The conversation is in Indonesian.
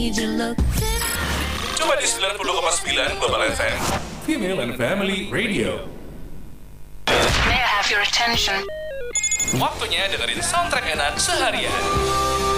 need your look. Cuma di 90,9 Global FM, Female and Family Radio. May I have your attention? Waktunya dengerin soundtrack enak seharian.